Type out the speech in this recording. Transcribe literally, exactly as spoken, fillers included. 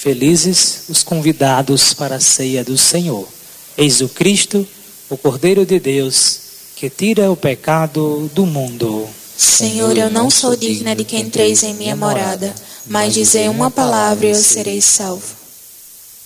Felizes os convidados para a ceia do Senhor. Eis o Cristo, o Cordeiro de Deus, que tira o pecado do mundo. Senhor, eu não sou digna de que entreis em minha morada, mas dizei uma palavra e eu serei salvo.